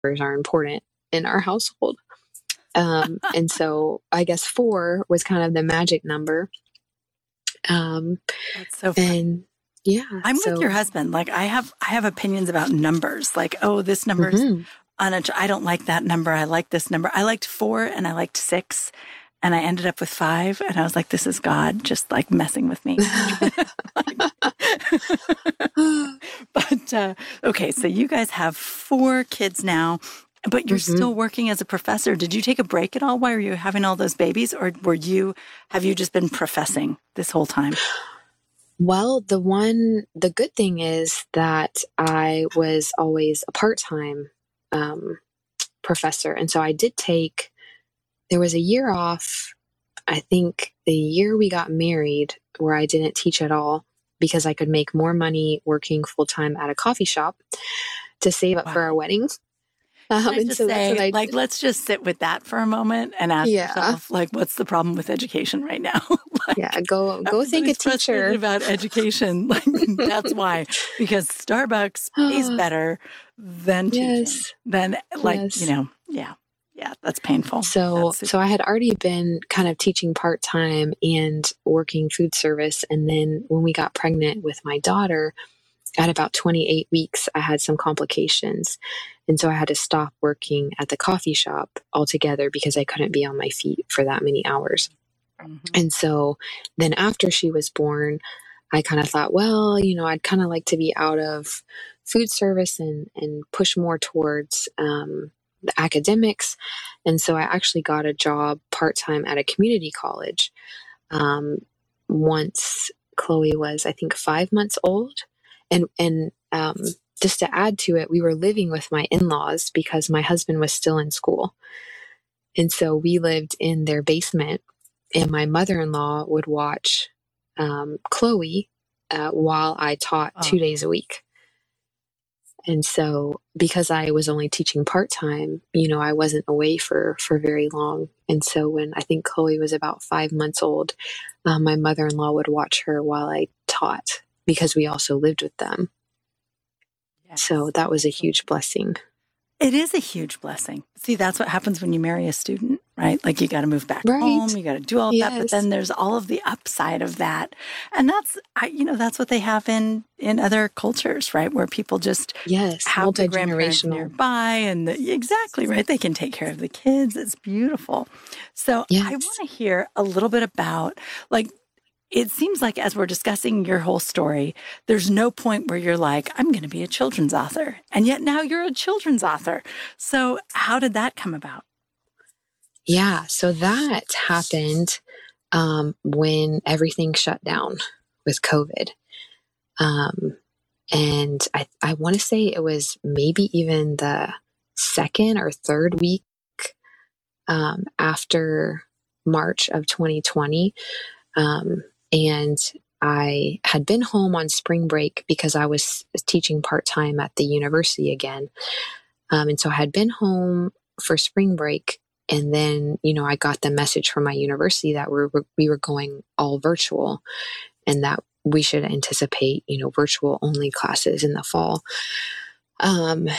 are important in our household. And so I guess 4 was kind of the magic number. That's so funny. And yeah, I'm with your husband. Like I have opinions about numbers. Like, oh, this number's I don't like that number. I like this number. I liked 4 and I liked 6 and I ended up with 5 and I was like, this is God just like messing with me. But okay, so you guys have 4 kids now, but you're still working as a professor. Did you take a break at all while you were having all those babies, or have you just been professing this whole time? Well, the good thing is that I was always a part-time professor. And so there was a year off, I think the year we got married, where I didn't teach at all because I could make more money working full-time at a coffee shop to save up for our wedding. And so that's what I did. Let's just sit with that for a moment and ask yourself, like, what's the problem with education right now? Go thank a teacher about education. Like, that's why, because Starbucks pays better than teaching. Than that's painful. So I had already been kind of teaching part-time and working food service. And then when we got pregnant with my daughter, at about 28 weeks, I had some complications. And so I had to stop working at the coffee shop altogether because I couldn't be on my feet for that many hours. And so then after she was born, I kind of thought, well, I'd kind of like to be out of food service and push more towards the academics. And so I actually got a job part-time at a community college once Chloe was, I think, 5 months old. And just to add to it, we were living with my in-laws because my husband was still in school. And so we lived in their basement, and my mother-in-law would watch Chloe while I taught 2 days a week. And so because I was only teaching part-time, I wasn't away for very long. And so when I think Chloe was about 5 months old, my mother-in-law would watch her while I taught, because we also lived with them. Yes. So that was a huge blessing. It is a huge blessing. See, that's what happens when you marry a student, right? Like you got to move back home, you got to do all that, but then there's all of the upside of that. And that's what they have in other cultures, right? Where people just have the grandparents nearby and exactly, right? They can take care of the kids. It's beautiful. So I want to hear a little bit about, like, it seems like as we're discussing your whole story, there's no point where you're like, I'm going to be a children's author. And yet now you're a children's author. So how did that come about? Yeah, so that happened when everything shut down with COVID. And I want to say it was maybe even the 2nd or 3rd week after March of 2020. And I had been home on spring break because I was teaching part-time at the university again. And so I had been home for spring break. And then, I got the message from my university that we were going all virtual and that we should anticipate, virtual only classes in the fall. And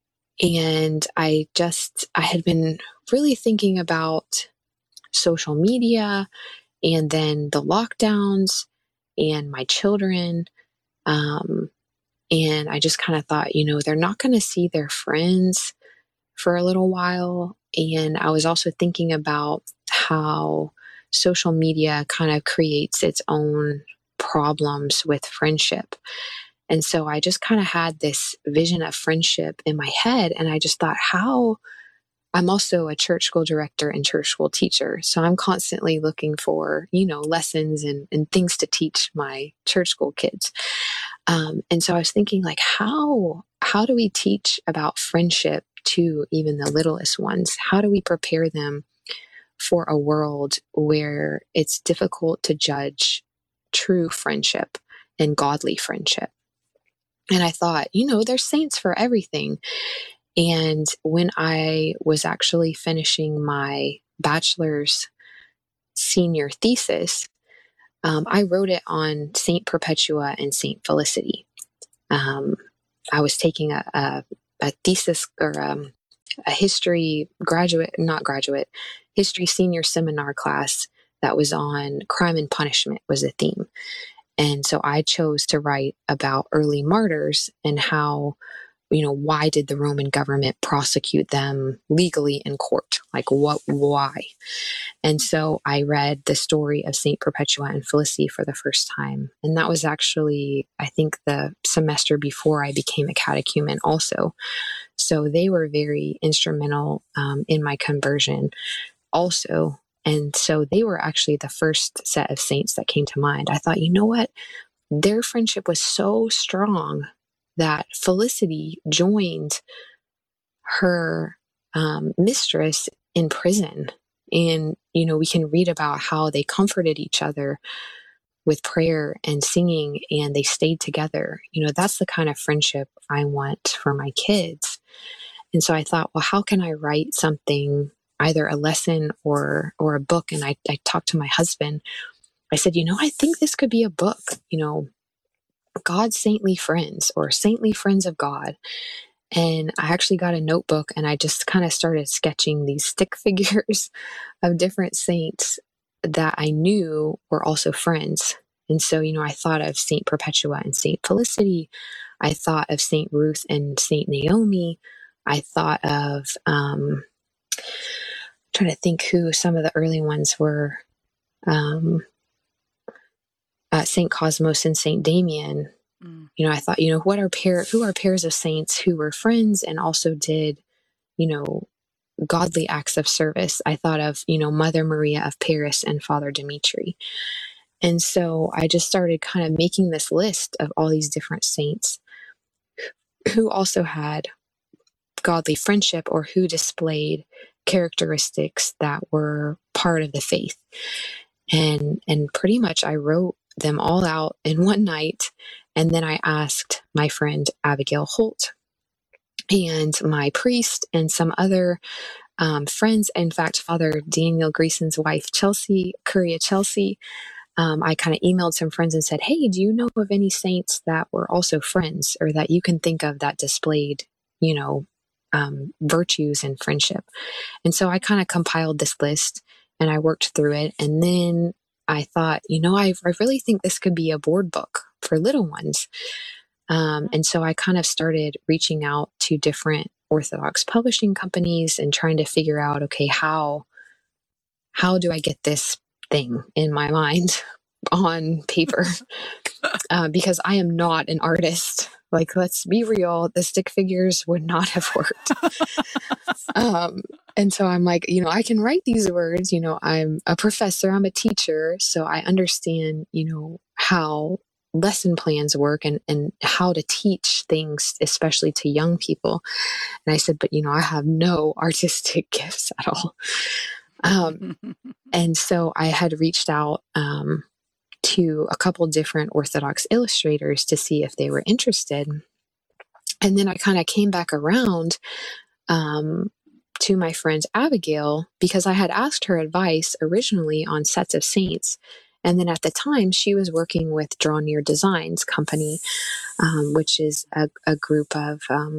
I had been really thinking about social media and then the lockdowns and my children. And I just kind of thought, they're not going to see their friends for a little while. And I was also thinking about how social media kind of creates its own problems with friendship. And so I just kind of had this vision of friendship in my head. And I just thought, I'm also a church school director and church school teacher. So I'm constantly looking for, lessons and things to teach my church school kids. And so I was thinking, like, how do we teach about friendship to even the littlest ones? How do we prepare them for a world where it's difficult to judge true friendship and godly friendship? And I thought, there's saints for everything. And when I was actually finishing my bachelor's senior thesis, I wrote it on Saint Perpetua and Saint Felicity. I was taking a thesis or history senior seminar class that was on crime and punishment was a theme. And so I chose to write about early martyrs and how, why did the Roman government prosecute them legally in court? Like why? And so I read the story of Saint Perpetua and Felicity for the first time. And that was actually, I think, the semester before I became a catechumen also. So they were very instrumental in my conversion also. And so they were actually the first set of saints that came to mind. I thought, you know what? Their friendship was so strong that Felicity joined her mistress in prison. And, we can read about how they comforted each other with prayer and singing, and they stayed together. That's the kind of friendship I want for my kids. And so I thought, well, how can I write something, either a lesson or a book? And I talked to my husband. I said, I think this could be a book, God's Saintly Friends, or Saintly Friends of God. And I actually got a notebook and I just kind of started sketching these stick figures of different saints that I knew were also friends. And so, I thought of Saint Perpetua and Saint Felicity. I thought of Saint Ruth and Saint Naomi. I thought of, trying to think who some of the early ones were. Saint Cosmos and Saint Damien. I thought, who are pairs of saints who were friends and also did, godly acts of service. I thought of, Mother Maria of Paris and Father Dimitri. And so I just started kind of making this list of all these different saints who also had godly friendship or who displayed characteristics that were part of the faith. And pretty much I wrote them all out in one night. And then I asked my friend Abigail Holt and my priest and some other friends. In fact, Father Daniel Greason's wife, Curia Chelsea, I kind of emailed some friends and said, hey, do you know of any saints that were also friends or that you can think of that displayed, virtues and friendship? And so I kind of compiled this list and I worked through it. And then I thought, I really think this could be a board book for little ones. And so I kind of started reaching out to different Orthodox publishing companies and trying to figure out, okay, how do I get this thing in my mind on paper? Because I am not an artist. Like, let's be real, the stick figures would not have worked. And so I'm like, I can write these words, I'm a professor, I'm a teacher, so I understand, how lesson plans work and how to teach things, especially to young people. And I said, but, I have no artistic gifts at all. And so I had reached out to a couple different Orthodox illustrators to see if they were interested. And then I kind of came back around to my friend Abigail because I had asked her advice originally on sets of saints. And then at the time, she was working with Draw Near Designs Company, which is a group of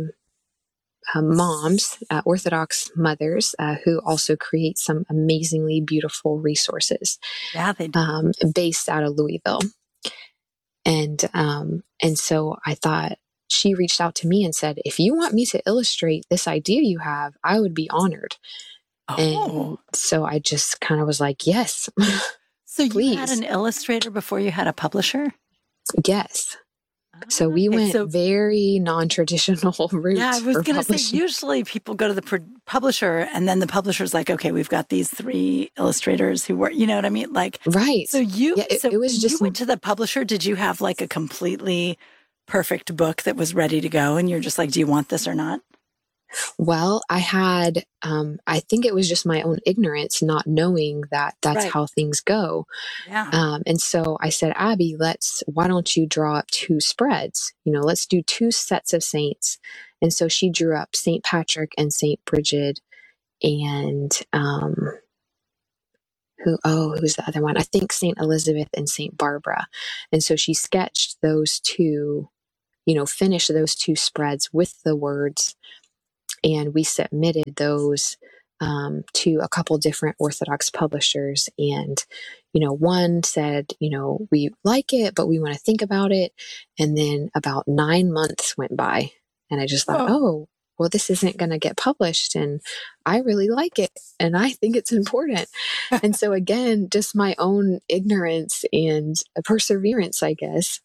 moms, Orthodox mothers, who also create some amazingly beautiful resources. Yeah, they do. Based out of Louisville. And so I thought, she reached out to me and said, if you want me to illustrate this idea you have, I would be honored. Oh. And so I just kind of was like, yes. So please. You had an illustrator before you had a publisher? Yes. So we went very non-traditional route. Yeah, I was going to say, usually people go to the publisher and then the publisher's like, okay, we've got these 3 illustrators who work, you know what I mean? Like, right. So it was just, you went to the publisher. Did you have like a completely perfect book that was ready to go? And you're just like, do you want this or not? Well, I had, I think it was just my own ignorance, not knowing that that's how things go. Yeah. And so I said, Abby, why don't you draw up 2 spreads? Let's do 2 sets of saints. And so she drew up St. Patrick and St. Bridget and, who was the other one? I think St. Elizabeth and St. Barbara. And so she sketched those 2, finished those 2 spreads with the words. And we submitted those to a couple different Orthodox publishers. And, one said, we like it, but we want to think about it. And then about 9 months went by. And I just thought, well, this isn't going to get published. And I really like it. And I think it's important. And so again, just my own ignorance and perseverance, I guess.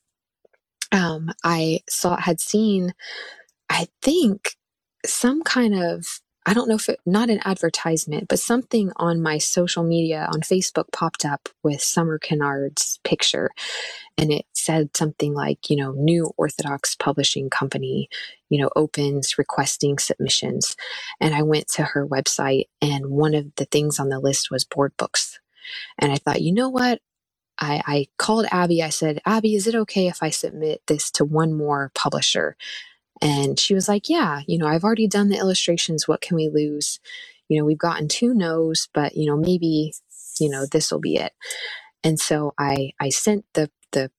I had seen, I think, some kind of, I don't know if not an advertisement, but something on my social media on Facebook popped up with Summer Kennard's picture. And it said something like, new Orthodox publishing company, opens requesting submissions. And I went to her website, and one of the things on the list was board books. And I thought, you know what? I called Abby. I said, Abby, is it okay if I submit this to one more publisher? And she was like, yeah, I've already done the illustrations. What can we lose? We've gotten 2 no's, but, maybe, this will be it. And so I sent the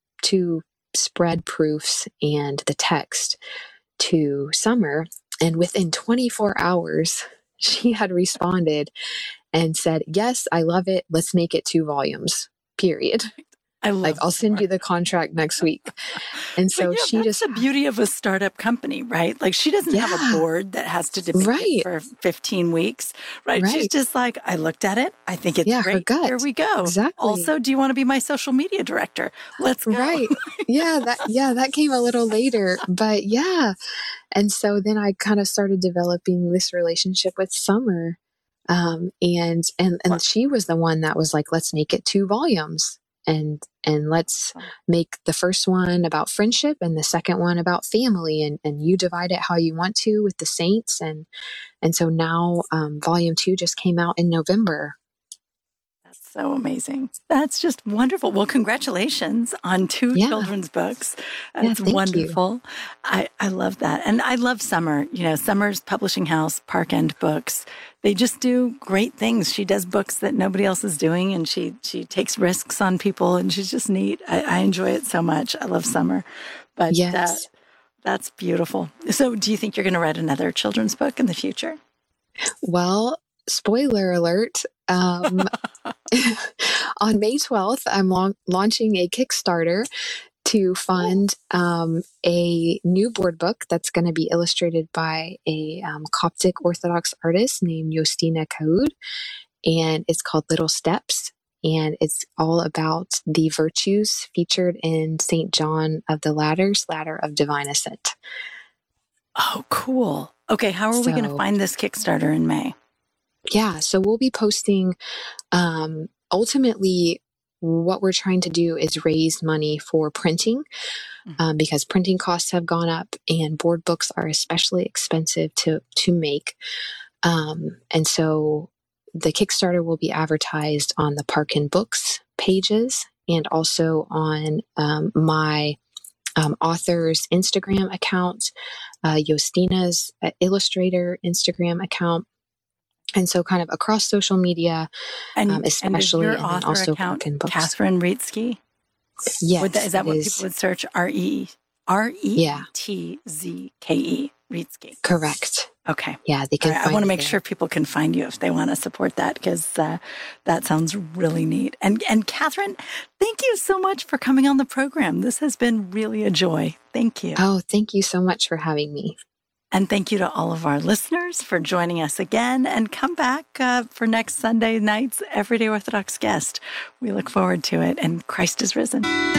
2 spread proofs and the text to Summer. And within 24 hours, she had responded and said, yes, I love it. Let's make it 2 volumes, period. I'll send you the contract next week. And so she that's the beauty of a startup company, right? Like, she doesn't have a board that has to debate it for 15 weeks, right? She's just like, I looked at it. I think it's great. Here we go. Exactly. Also, do you want to be my social media director? Let's go. Right. That came a little later, but yeah. And so then I kind of started developing this relationship with Summer. And she was the one that was like, let's make it 2 volumes. And let's make the first one about friendship and the second one about family, and you divide it how you want to with the saints. And so now volume 2 just came out in November. That's so amazing. That's just wonderful. Well, congratulations on 2 children's books. That's wonderful. I love that. And I love Summer. Summer's publishing house, Park End Books. They just do great things. She does books that nobody else is doing, and she takes risks on people, and she's just neat. I enjoy it so much. I love Summer. But that's beautiful. So do you think you're going to write another children's book in the future? Well, spoiler alert. On May 12th, I'm launching a Kickstarter to fund a new board book that's going to be illustrated by a Coptic Orthodox artist named Justina Kaoud, and it's called Little Steps, and it's all about the virtues featured in St. John of the Ladder's Ladder of Divine Ascent. Oh, cool. Okay, how are we going to find this Kickstarter in May? Yeah, so we'll be posting, ultimately, what we're trying to do is raise money for printing, because printing costs have gone up, and board books are especially expensive to make. And so the Kickstarter will be advertised on the Park End Books pages, and also on my author's Instagram account, Justina's Illustrator Instagram account. And so kind of across social media, especially, and your author also account, in books. Catherine Rietzke? Yes. Is that what people would search? Reetzke? Rietzke. Correct. Okay. Yeah, they can. I want to make sure people can find you if they want to support that, because that sounds really neat. And Catherine, thank you so much for coming on the program. This has been really a joy. Thank you. Oh, thank you so much for having me. And thank you to all of our listeners for joining us again, and come back for next Sunday night's Everyday Orthodox Guest. We look forward to it, and Christ is risen.